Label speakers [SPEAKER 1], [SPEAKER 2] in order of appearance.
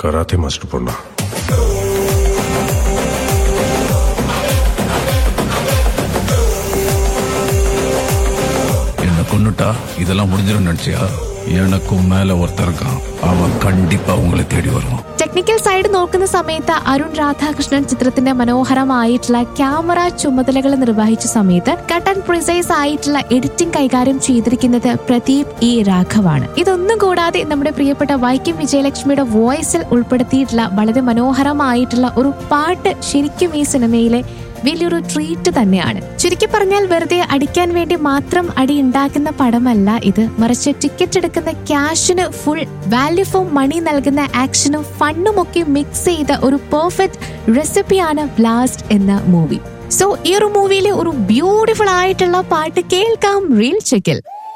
[SPEAKER 1] Karate master പൊണ്ണ.
[SPEAKER 2] என்ன கொன்னுட்டா இதெல்லாம் முடிஞ்சிடும் நினைச்சியா? எனக்கும் மேல ஒருத்தர் இருக்கான், அவன் கண்டிப்பா உங்களை தேடி வருவான்.
[SPEAKER 3] ടെക്നിക്കൽ സൈഡ് നോക്കുന്ന സമയത്ത് അരുൺ രാധാകൃഷ്ണൻ ചിത്രത്തിന്റെ മനോഹരമായിട്ടുള്ള ക്യാമറ ചുമതലകൾ നിർവഹിച്ച സമയത്ത് കട്ട് ആൻഡ് പ്രിസൈസ് ആയിട്ടുള്ള എഡിറ്റിംഗ് കൈകാര്യം ചെയ്തിരിക്കുന്നത് പ്രദീപ് ഇ രാഘവാണ്. ഇതൊന്നും കൂടാതെ നമ്മുടെ പ്രിയപ്പെട്ട വൈക്കം വിജയലക്ഷ്മിയുടെ വോയിസിൽ ഉൾപ്പെടുത്തിയിട്ടുള്ള വളരെ മനോഹരമായിട്ടുള്ള ഒരു പാട്ട് ശരിക്കും ഈ സിനിമയിലെ വലിയൊരു ട്രീറ്റ് തന്നെയാണ്. ചുരുക്കി പറഞ്ഞാൽ വെറുതെ അടിക്കാൻ വേണ്ടി മാത്രം അടി ഉണ്ടാക്കുന്ന പടമല്ല ഇത്, മറിച്ച് ടിക്കറ്റ് എടുക്കുന്ന ക്യാഷിന് ഫുൾ വാല്യൂ ഫോർ മണി നൽകുന്ന ആക്ഷനും ഫണ്ണും ഒക്കെ മിക്സ് ചെയ്ത ഒരു പെർഫെക്റ്റ് റെസിപ്പിയാണ് ബ്ലാസ്റ്റ് എന്ന മൂവി. സോ ഈ ഒരു മൂവിയിലെ ഒരു ബ്യൂട്ടിഫുൾ ആയിട്ടുള്ള പാട്ട് കേൾക്കാം റീൽ ചെക്കിൽ.